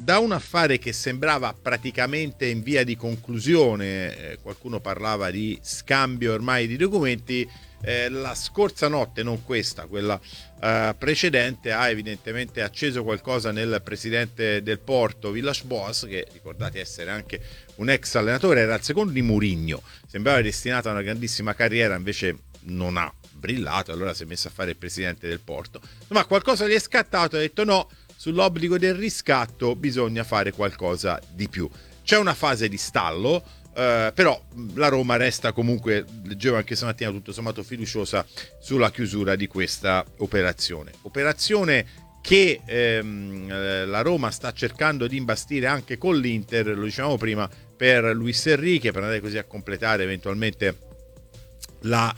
da un affare che sembrava praticamente in via di conclusione, qualcuno parlava di scambio ormai di documenti, la scorsa notte, non questa, quella precedente, ha evidentemente acceso qualcosa nel presidente del Porto, Villas-Boas, che ricordate essere anche un ex allenatore, era il secondo di Mourinho, sembrava destinato a una grandissima carriera, invece non ha brillato, allora si è messo a fare il presidente del Porto. Ma qualcosa gli è scattato e ha detto no, sull'obbligo del riscatto bisogna fare qualcosa di più. C'è una fase di stallo, però la Roma resta comunque, leggevo anche stamattina, tutto sommato fiduciosa sulla chiusura di questa operazione che la Roma sta cercando di imbastire anche con l'Inter, lo dicevamo prima, per Luis Enrique, per andare così a completare eventualmente la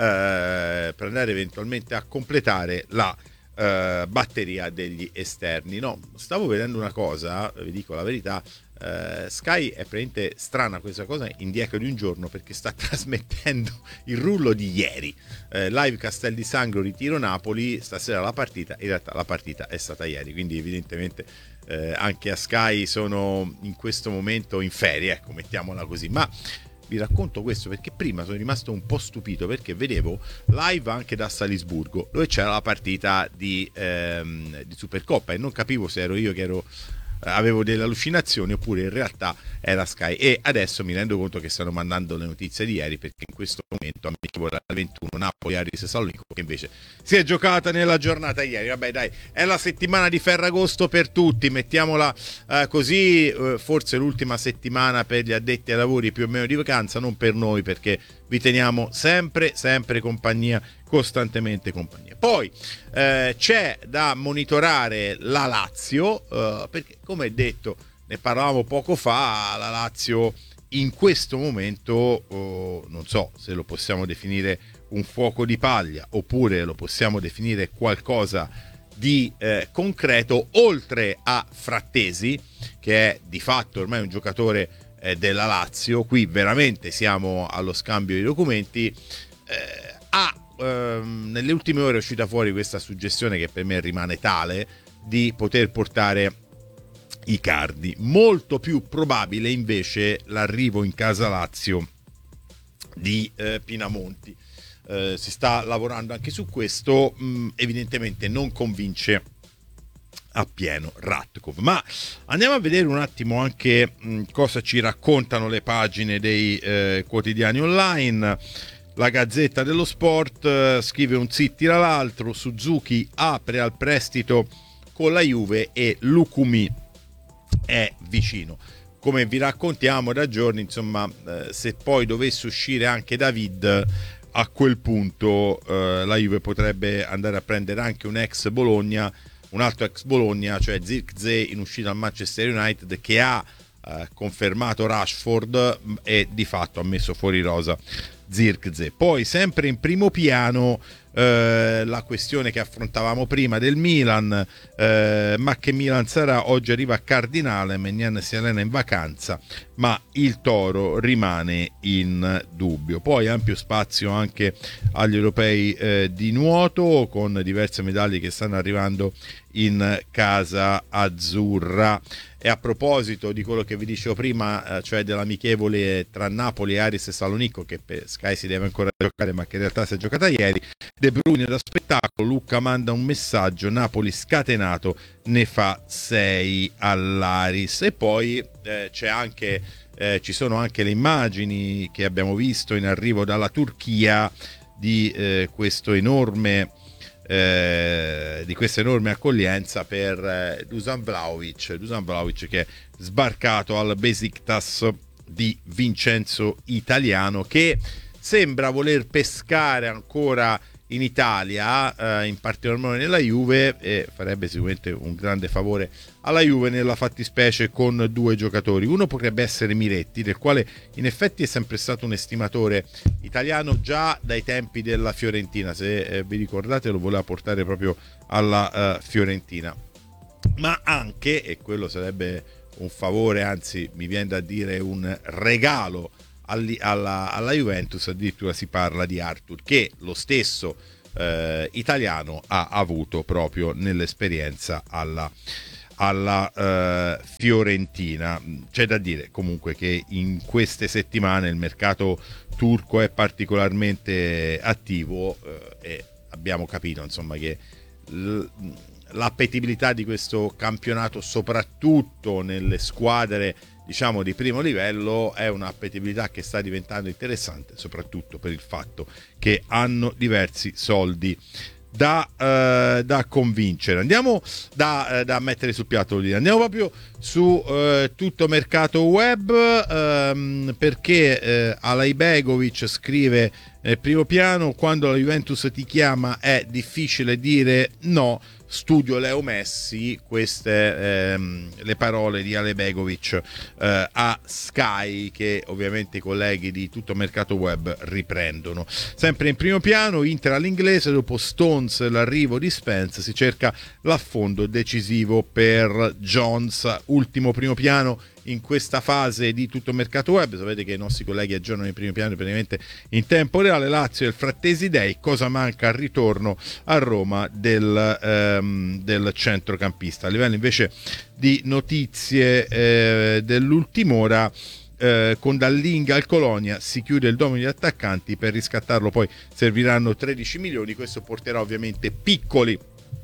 batteria degli esterni. No, stavo vedendo una cosa, vi dico la verità, Sky è praticamente strana questa cosa, indietro di un giorno, perché sta trasmettendo il rullo di ieri, live Castel di Sangro Ritiro Napoli, stasera la partita, in realtà la partita è stata ieri, quindi evidentemente anche a Sky sono in questo momento in ferie, ecco, mettiamola così. Ma vi racconto questo perché prima sono rimasto un po' stupito, perché vedevo live anche da Salisburgo dove c'era la partita di Supercoppa e non capivo se ero io che avevo delle allucinazioni oppure in realtà era Sky, e adesso mi rendo conto che stanno mandando le notizie di ieri, perché in questo momento amichevole alle 21 Napoli Aris Salonico, che invece si è giocata nella giornata ieri. Vabbè, dai, è la settimana di Ferragosto per tutti, mettiamola così, forse l'ultima settimana per gli addetti ai lavori più o meno di vacanza, non per noi, perché vi teniamo sempre compagnia, costantemente compagnia. Poi c'è da monitorare la Lazio, perché come detto, ne parlavamo poco fa, la Lazio in questo momento non so se lo possiamo definire un fuoco di paglia oppure lo possiamo definire qualcosa di concreto, oltre a Frattesi, che è di fatto ormai un giocatore della Lazio. Qui veramente siamo allo scambio di documenti. Nelle ultime ore è uscita fuori questa suggestione, che per me rimane tale, di poter portare Icardi. Molto più probabile invece l'arrivo in casa Lazio di Pinamonti. Si sta lavorando anche su questo, evidentemente non convince appieno Ratkov. Ma andiamo a vedere un attimo anche cosa ci raccontano le pagine dei quotidiani online. La Gazzetta dello Sport scrive un zit tira l'altro, Suzuki apre al prestito con la Juve e Lukumi è vicino. Come vi raccontiamo da giorni, insomma, se poi dovesse uscire anche David, a quel punto la Juve potrebbe andare a prendere anche un altro ex Bologna, cioè Zirkzee, in uscita al Manchester United, che ha confermato Rashford e di fatto ha messo fuori rosa Zirkzee. Poi sempre in primo piano la questione che affrontavamo prima del Milan, ma che Milan sarà? Oggi arriva a Cardinale, Maignan si allena in vacanza, ma il Toro rimane in dubbio. Poi ampio spazio anche agli europei di nuoto, con diverse medaglie che stanno arrivando in casa azzurra. E a proposito di quello che vi dicevo prima, cioè dell'amichevole tra Napoli e Aris Salonico, che per Sky si deve ancora giocare ma che in realtà si è giocata ieri, De Bruyne da spettacolo, Lucca manda un messaggio, Napoli scatenato, ne fa 6 all'Aris. E poi ci sono anche le immagini che abbiamo visto in arrivo dalla Turchia di questa enorme accoglienza per Dusan Vlahovic, che è sbarcato al Besiktas di Vincenzo Italiano, che sembra voler pescare ancora in Italia, in particolar modo nella Juve, e farebbe sicuramente un grande favore alla Juve, nella fattispecie con due giocatori. Uno potrebbe essere Miretti, del quale in effetti è sempre stato un estimatore italiano già dai tempi della Fiorentina, se vi ricordate lo voleva portare proprio alla Fiorentina. Ma anche, e quello sarebbe un favore, anzi mi viene da dire un regalo alla Juventus, addirittura si parla di Arthur, che lo stesso italiano ha avuto proprio nell'esperienza alla alla Fiorentina. C'è da dire comunque che in queste settimane il mercato turco è particolarmente attivo, e abbiamo capito insomma che l'appetibilità di questo campionato, soprattutto nelle squadre diciamo di primo livello, è un'appetibilità che sta diventando interessante, soprattutto per il fatto che hanno diversi soldi da convincere. Andiamo da mettere sul piatto, andiamo proprio su tutto mercato web, perché Alay Begovic scrive nel primo piano: quando la Juventus ti chiama è difficile dire no. Studio Leo Messi, queste le parole di Ale Begovic a Sky, che ovviamente i colleghi di tutto mercato web riprendono. Sempre in primo piano, Inter all'inglese, dopo Stones l'arrivo di Spence, si cerca l'affondo decisivo per Jones. Ultimo primo piano in questa fase di tutto mercato web. Sapete che i nostri colleghi aggiornano i primi piani praticamente in tempo reale. Lazio e il Frattesi Day, cosa manca al ritorno a Roma del centrocampista. A livello invece di notizie dell'ultima ora, con Dallinga al Colonia si chiude il domino di attaccanti, per riscattarlo poi serviranno 13 milioni. Questo porterà ovviamente Piccoli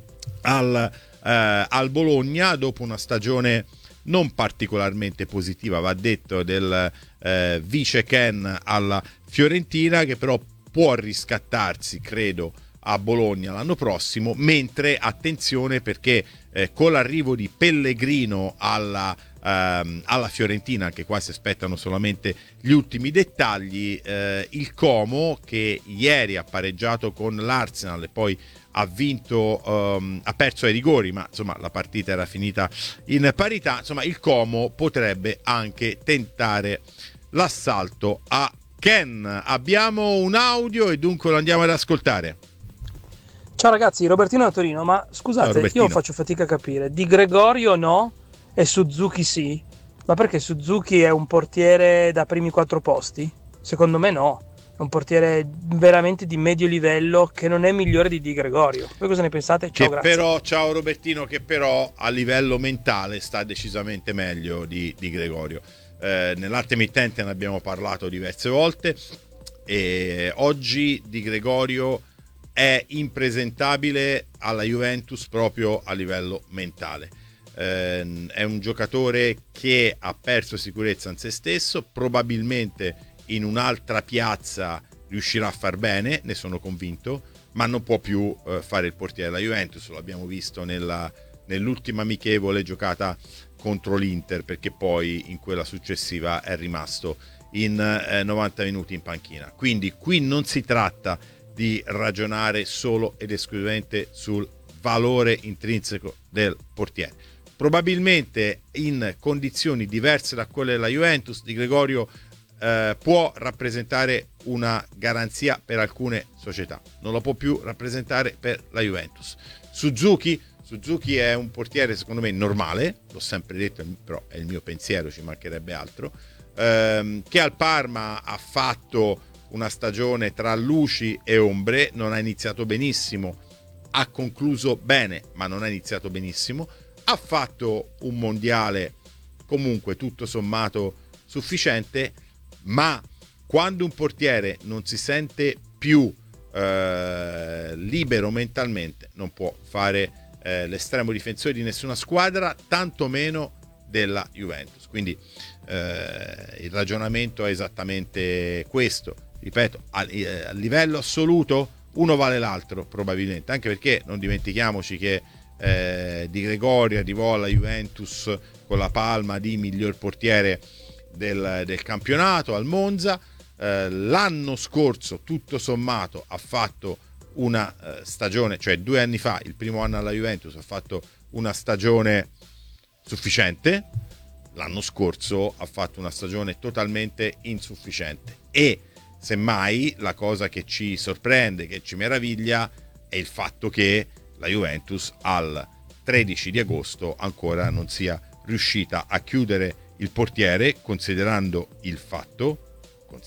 al Bologna dopo una stagione non particolarmente positiva, va detto, del vice Ken alla Fiorentina, che però può riscattarsi, credo, a Bologna l'anno prossimo. Mentre attenzione, perché con l'arrivo di Pellegrino alla Fiorentina, anche qua si aspettano solamente gli ultimi dettagli, il Como, che ieri ha pareggiato con l'Arsenal e poi ha vinto, ha perso ai rigori, ma insomma la partita era finita in parità. Insomma, il Como potrebbe anche tentare l'assalto a Ken. Abbiamo un audio e dunque lo andiamo ad ascoltare. Ciao ragazzi, Robertino da Torino, ma scusate, io faccio fatica a capire, Di Gregorio no e Suzuki sì, ma perché Suzuki è un portiere da primi 4 posti? Secondo me no. È un portiere veramente di medio livello, che non è migliore di Gregorio. Voi cosa ne pensate? Ciao, grazie. Però, ciao Robertino, che però a livello mentale sta decisamente meglio di Gregorio. Nell'arte mittente ne abbiamo parlato diverse volte, e oggi Di Gregorio è impresentabile alla Juventus proprio a livello mentale. È un giocatore che ha perso sicurezza in se stesso, probabilmente in un'altra piazza riuscirà a far bene, ne sono convinto, ma non può più fare il portiere della Juventus. Lo abbiamo visto nell'ultima amichevole giocata contro l'Inter, perché poi in quella successiva è rimasto in 90 minuti in panchina. Quindi qui non si tratta di ragionare solo ed esclusivamente sul valore intrinseco del portiere. Probabilmente in condizioni diverse da quelle della Juventus, Di Gregorio può rappresentare una garanzia per alcune società, non lo può più rappresentare per la Juventus. Suzuki è un portiere secondo me normale, l'ho sempre detto, però è il mio pensiero, ci mancherebbe altro, che al Parma ha fatto una stagione tra luci e ombre, non ha iniziato benissimo, ha concluso bene ma non ha iniziato benissimo, ha fatto un mondiale comunque tutto sommato sufficiente, ma quando un portiere non si sente più libero mentalmente non può fare l'estremo difensore di nessuna squadra, tantomeno della Juventus. Quindi il ragionamento è esattamente questo. Ripeto, a livello assoluto uno vale l'altro probabilmente, anche perché non dimentichiamoci che Di Gregorio arrivò alla Juventus con la palma di miglior portiere del campionato al Monza. L'anno scorso tutto sommato ha fatto una stagione, cioè 2 anni fa, il primo anno alla Juventus, ha fatto una stagione sufficiente. L'anno scorso ha fatto una stagione totalmente insufficiente, e semmai la cosa che ci sorprende, che ci meraviglia, è il fatto che la Juventus al 13 di agosto ancora non sia riuscita a chiudere il portiere, considerando il fatto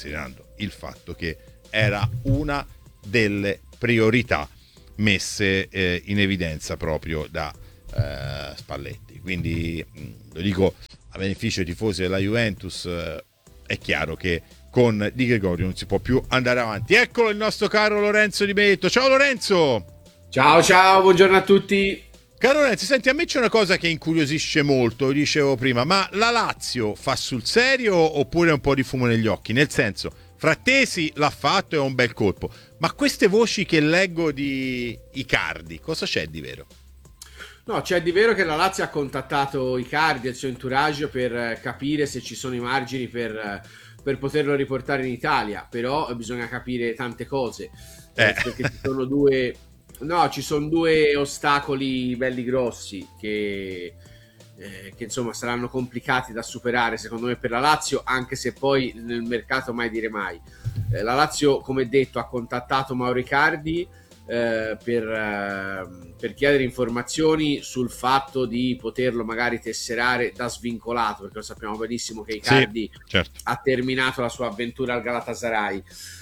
che era una delle priorità messe in evidenza proprio da Spalletti. Quindi lo dico a beneficio dei tifosi della Juventus, è chiaro che con Di Gregorio non si può più andare avanti. Eccolo il nostro caro Lorenzo Di Benedetto. Ciao Lorenzo! Ciao, buongiorno a tutti. Caro Lorenzo, senti, a me c'è una cosa che incuriosisce molto, dicevo prima, ma la Lazio fa sul serio oppure un po' di fumo negli occhi? Nel senso, Frattesi l'ha fatto, è un bel colpo, ma queste voci che leggo di Icardi, cosa c'è di vero? No, c'è di vero che la Lazio ha contattato Icardi e il suo entourage per capire se ci sono i margini per poterlo riportare in Italia, però bisogna capire tante cose, perché ci sono due ostacoli belli grossi che insomma saranno complicati da superare secondo me per la Lazio, anche se poi nel mercato mai dire mai. La Lazio, come detto, ha contattato Mauro Icardi per chiedere informazioni sul fatto di poterlo magari tesserare da svincolato, perché lo sappiamo benissimo che Icardi ha terminato la sua avventura al Galatasaray.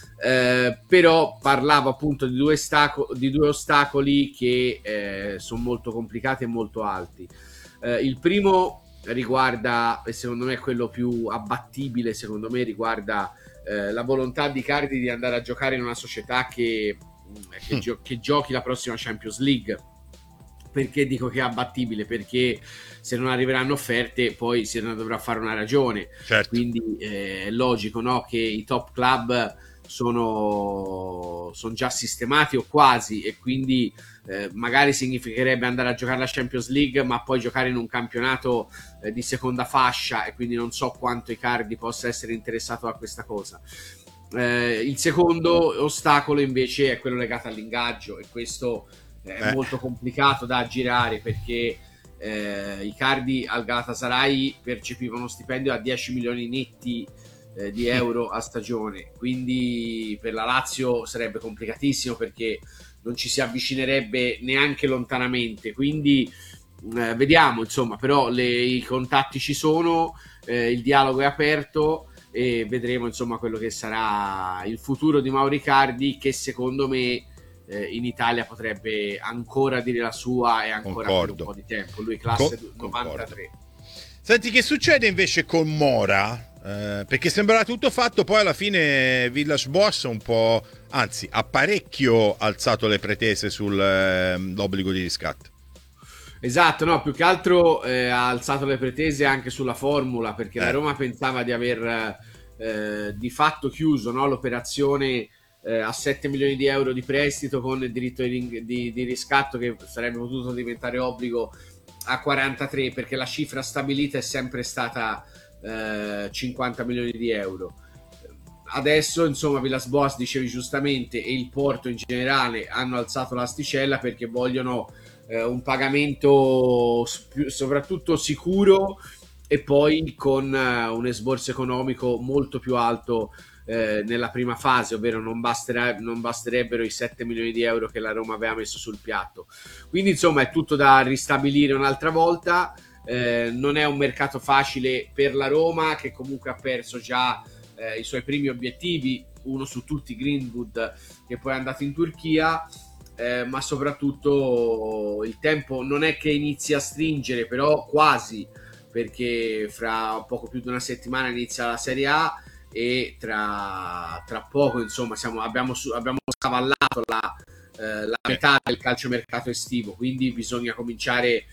Però parlava appunto di due ostacoli che sono molto complicati e molto alti. Il primo riguarda, e secondo me è quello più abbattibile, secondo me riguarda la volontà di Icardi di andare a giocare in una società che giochi la prossima Champions League. Perché dico che è abbattibile? Perché se non arriveranno offerte poi se ne dovrà fare una ragione. Quindi è logico, no? Che i top club sono già sistemati o quasi, e quindi magari significherebbe andare a giocare la Champions League ma poi giocare in un campionato di seconda fascia, e quindi non so quanto Icardi possa essere interessato a questa cosa. Il secondo ostacolo invece è quello legato all'ingaggio, e questo è molto complicato da aggirare, perché Icardi al Galatasaray percepiva uno stipendio a 10 milioni netti di euro a stagione, quindi per la Lazio sarebbe complicatissimo, perché non ci si avvicinerebbe neanche lontanamente. Quindi vediamo, insomma, però i contatti ci sono, il dialogo è aperto, e vedremo insomma quello che sarà il futuro di Mauro Icardi, che secondo me in Italia potrebbe ancora dire la sua, e ancora per un po' di tempo. Lui classe 93. Senti, che succede invece con Mora? Perché sembrava tutto fatto, poi alla fine Villas-Boas un po', anzi ha parecchio alzato le pretese sull'obbligo di riscatto. Esatto, no, più che altro ha alzato le pretese anche sulla formula, perché la Roma pensava di aver di fatto chiuso, no, l'operazione a 7 milioni di euro di prestito con il diritto di riscatto, che sarebbe potuto diventare obbligo a 43, perché la cifra stabilita è sempre stata 50 milioni di euro. Adesso insomma Villas-Boas, dicevi giustamente, e il Porto in generale hanno alzato l'asticella, perché vogliono un pagamento soprattutto sicuro, e poi con un esborso economico molto più alto nella prima fase, ovvero non basterebbero i 7 milioni di euro che la Roma aveva messo sul piatto. Quindi insomma è tutto da ristabilire un'altra volta. Non è un mercato facile per la Roma, che comunque ha perso già i suoi primi obiettivi, uno su tutti Greenwood, che poi è andato in Turchia, ma soprattutto il tempo non è che inizia a stringere, però quasi, perché fra poco più di una settimana inizia la Serie A, e tra poco insomma abbiamo scavallato la metà del calciomercato estivo, quindi bisogna cominciare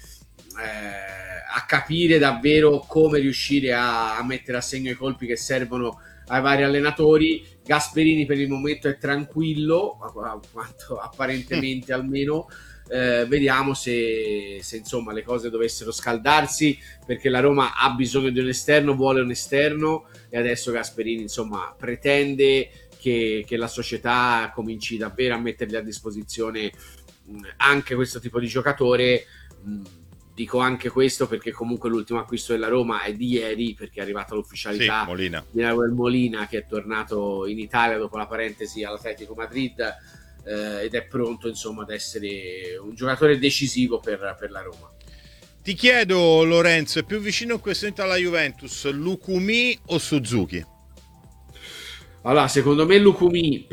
a capire davvero come riuscire a mettere a segno i colpi che servono ai vari allenatori. Gasperini per il momento è tranquillo, quanto apparentemente almeno. Vediamo se insomma le cose dovessero scaldarsi, perché la Roma ha bisogno di un esterno, vuole un esterno, e adesso Gasperini insomma pretende che la società cominci davvero a mettergli a disposizione anche questo tipo di giocatore. Dico anche questo perché comunque l'ultimo acquisto della Roma è di ieri, perché è arrivata l'ufficialità di Nahuel Molina, che è tornato in Italia dopo la parentesi all'Atletico Madrid, ed è pronto insomma ad essere un giocatore decisivo per la Roma. Ti chiedo, Lorenzo, è più vicino in questo momento alla Juventus Lukumi o Suzuki? Allora, secondo me Lukumi,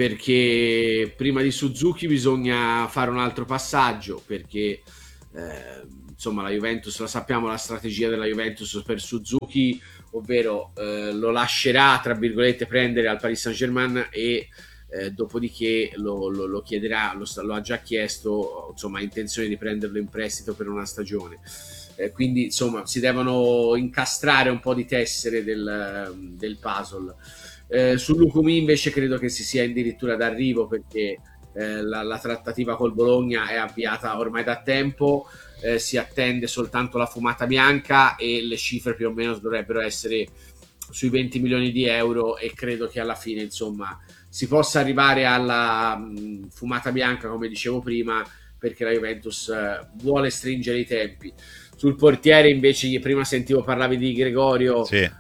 perché prima di Suzuki bisogna fare un altro passaggio, perché insomma la Juventus, la sappiamo la strategia della Juventus per Suzuki, ovvero lo lascerà tra virgolette prendere al Paris Saint-Germain e dopodiché lo chiederà, lo ha già chiesto, insomma ha intenzione di prenderlo in prestito per una stagione. Quindi insomma si devono incastrare un po' di tessere del puzzle. Su Lukumi invece credo che si sia addirittura d'arrivo, perché la trattativa col Bologna è avviata ormai da tempo, si attende soltanto la fumata bianca e le cifre più o meno dovrebbero essere sui 20 milioni di euro, e credo che alla fine insomma si possa arrivare alla fumata bianca, come dicevo prima, perché la Juventus vuole stringere i tempi. Sul portiere invece, prima sentivo parlavi di Gregorio, sì.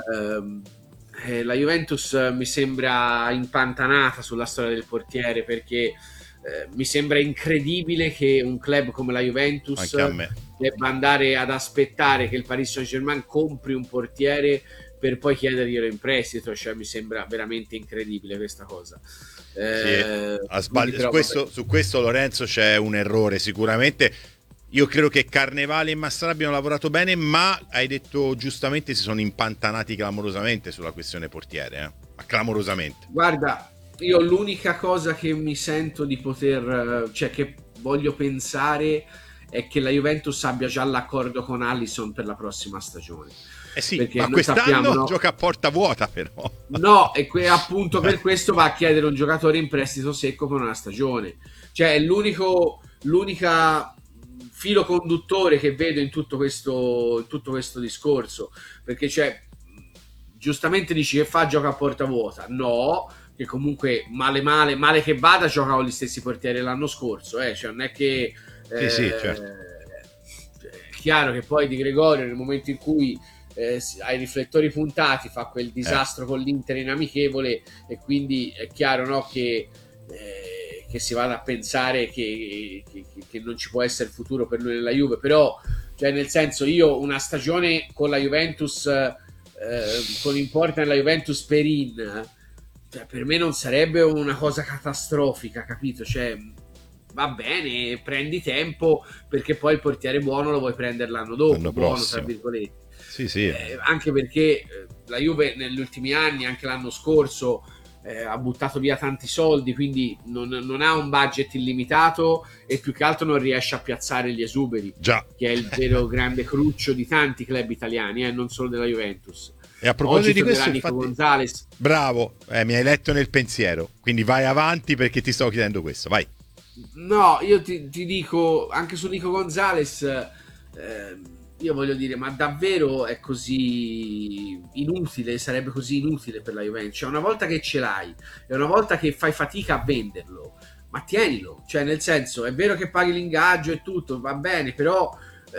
La Juventus mi sembra impantanata sulla storia del portiere, perché mi sembra incredibile che un club come la Juventus debba andare ad aspettare che il Paris Saint-Germain compri un portiere per poi chiederglielo in prestito. Cioè mi sembra veramente incredibile questa cosa. Su questo Lorenzo c'è un errore sicuramente. Io credo che Carnevale e Mastrada abbiano lavorato bene, ma hai detto giustamente si sono impantanati clamorosamente sulla questione portiere, ma clamorosamente. Guarda, io l'unica cosa che mi sento di poter, cioè che voglio pensare, è che la Juventus abbia già l'accordo con Alisson per la prossima stagione. Sì, perché ma quest'anno sappiamo, no? Gioca a porta vuota però. No, e appunto per questo va a chiedere un giocatore in prestito secco per una stagione. Cioè è l'unica filo conduttore che vedo in tutto questo discorso, perché cioè giustamente dici che gioca a porta vuota, no, che comunque male che vada gioca con gli stessi portieri l'anno scorso, cioè non è che sì, certo. È chiaro che poi Di Gregorio nel momento in cui ha i riflettori puntati fa quel disastro con l'Inter in amichevole, e quindi è chiaro, no, che si vada a pensare che non ci può essere futuro per lui nella Juve. Però cioè nel senso, io una stagione con la Juventus con importo nella Juventus Perin, cioè, per me non sarebbe una cosa catastrofica, capito? Cioè va bene, prendi tempo, perché poi il portiere buono lo vuoi prendere l'anno dopo, buono tra virgolette. Sì. Anche perché la Juve negli ultimi anni, anche l'anno scorso, ha buttato via tanti soldi, quindi non ha un budget illimitato, e più che altro non riesce a piazzare gli esuberi, già, che è il vero grande cruccio di tanti club italiani, non solo della Juventus. E a proposito oggi di questo, Nico Gonzalez. Bravo, mi hai letto nel pensiero, quindi vai avanti, perché ti stavo chiedendo questo, vai. No, io ti dico anche su Nico Gonzalez, io voglio dire, ma davvero è così inutile, sarebbe così inutile per la Juventus? Cioè, una volta che ce l'hai e una volta che fai fatica a venderlo, ma tienilo. Cioè, nel senso, è vero che paghi l'ingaggio e tutto, va bene, però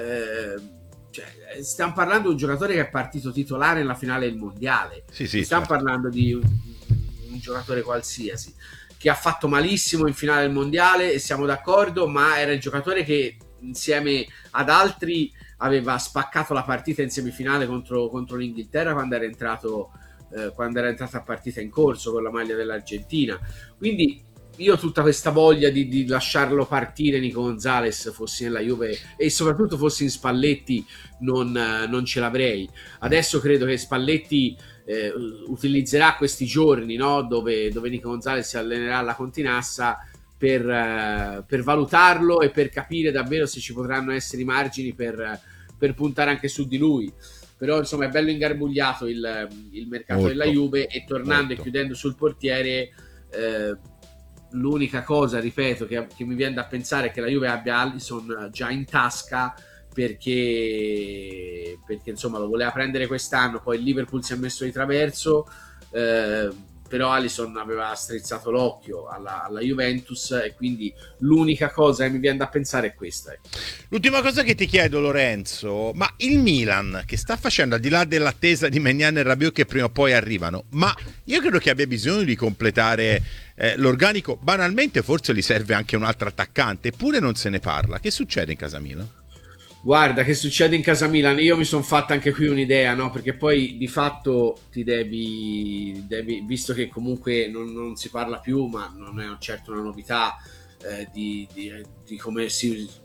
stiamo parlando di un giocatore che è partito titolare nella finale del mondiale. Sì, stiamo parlando di un giocatore qualsiasi che ha fatto malissimo in finale del mondiale, e siamo d'accordo, ma era il giocatore che insieme ad altri aveva spaccato la partita in semifinale contro l'Inghilterra quando era entrata a partita in corso con la maglia dell'Argentina. Quindi io tutta questa voglia di lasciarlo partire Nico Gonzalez, fossi nella Juve e soprattutto fossi in Spalletti, non ce l'avrei. Adesso credo che Spalletti utilizzerà questi giorni, no, dove Nico Gonzalez si allenerà alla Continassa per valutarlo e per capire davvero se ci potranno essere i margini per puntare anche su di lui. Però insomma è bello ingarbugliato il mercato della Juve, e tornando e chiudendo sul portiere, l'unica cosa, ripeto, che mi viene da pensare è che la Juve abbia Alisson già in tasca, perché insomma lo voleva prendere quest'anno, poi il Liverpool si è messo di traverso, però Alisson aveva strizzato l'occhio alla Juventus, e quindi l'unica cosa che mi viene da pensare è questa. L'ultima cosa che ti chiedo, Lorenzo, ma il Milan che sta facendo, al di là dell'attesa di Maignan e Rabiot che prima o poi arrivano, ma io credo che abbia bisogno di completare l'organico. Banalmente forse gli serve anche un altro attaccante, eppure non se ne parla. Che succede in casa Milan? Guarda, che succede in casa Milan? Io mi sono fatta anche qui un'idea, no? Perché poi di fatto ti devi visto che comunque non si parla più, ma non è certo una novità, di come si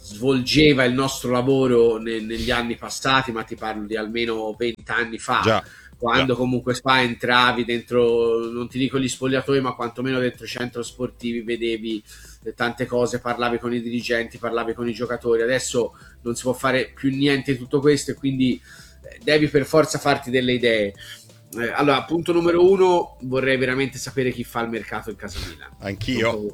svolgeva il nostro lavoro negli anni passati, ma ti parlo di almeno 20 anni fa, quando comunque entravi dentro, non ti dico gli spogliatoi, ma quantomeno dentro i centri sportivi, vedevi tante cose, parlavi con i dirigenti, parlavi con i giocatori. Adesso non si può fare più niente di tutto questo, e quindi devi per forza farti delle idee. Allora, punto numero 1, vorrei veramente sapere chi fa il mercato in casa Milan. Anch'io.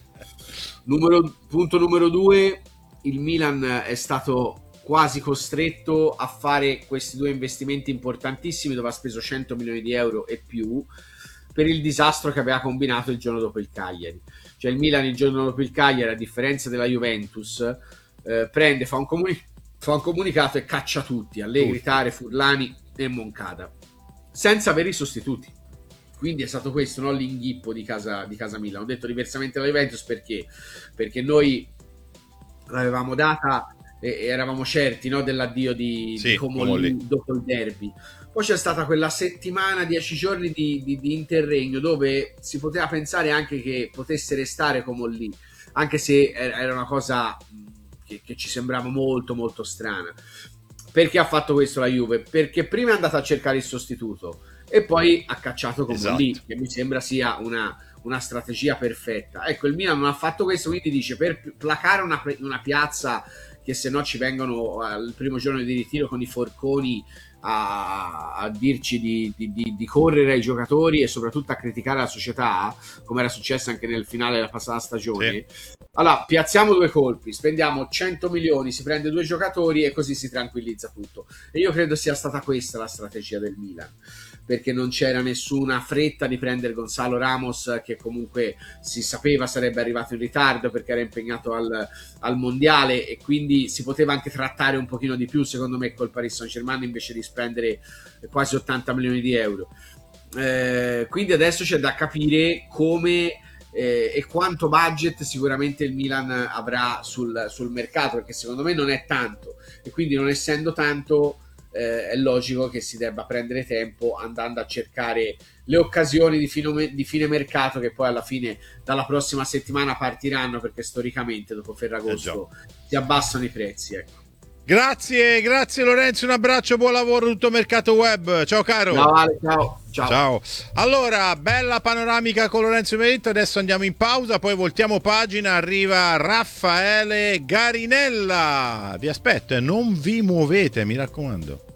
Punto numero 2, il Milan è stato quasi costretto a fare questi 2 investimenti importantissimi, dove ha speso 100 milioni di euro e più, per il disastro che aveva combinato il giorno dopo il Cagliari. Cioè il Milan il giorno dopo il Cagliari, a differenza della Juventus, prende, fa un comunicato e caccia tutti, Allegri, Tare, Furlani e Moncada, senza avere i sostituti. Quindi è stato questo, no, l'inghippo di casa Milan. Ho detto diversamente dalla Juventus perché noi l'avevamo data e eravamo certi, no, dell'addio di Comolli dopo il derby. Poi c'è stata quella settimana, 10 giorni di interregno, dove si poteva pensare anche che potesse restare Comolli, anche se era una cosa che ci sembrava molto molto strana. Perché ha fatto questo la Juve? Perché prima è andata a cercare il sostituto e poi ha cacciato Comolli, che mi sembra sia una strategia perfetta. Ecco, il Milan non ha fatto questo, quindi dice, per placare una piazza che se no ci vengono al primo giorno di ritiro con i forconi a dirci di correre ai giocatori e soprattutto a criticare la società, come era successo anche nel finale della passata stagione. Allora piazziamo 2 colpi, spendiamo 100 milioni, si prende 2 giocatori e così si tranquillizza tutto. E io credo sia stata questa la strategia del Milan, perché non c'era nessuna fretta di prendere Gonzalo Ramos, che comunque si sapeva sarebbe arrivato in ritardo perché era impegnato al mondiale, e quindi si poteva anche trattare un pochino di più, secondo me, col Paris Saint-Germain, invece di spendere quasi 80 milioni di euro. Quindi adesso c'è da capire come e quanto budget sicuramente il Milan avrà sul mercato, perché secondo me non è tanto, e quindi non essendo tanto è logico che si debba prendere tempo andando a cercare le occasioni di fine mercato, che poi alla fine dalla prossima settimana partiranno, perché storicamente dopo Ferragosto si abbassano i prezzi, ecco. Grazie Lorenzo, un abbraccio, buon lavoro, tutto Mercato Web. Ciao caro. Ciao Ale, ciao. Allora, bella panoramica con Lorenzo Meritto, adesso andiamo in pausa, poi voltiamo pagina, arriva Raffaele Garinella. Vi aspetto, non vi muovete, mi raccomando.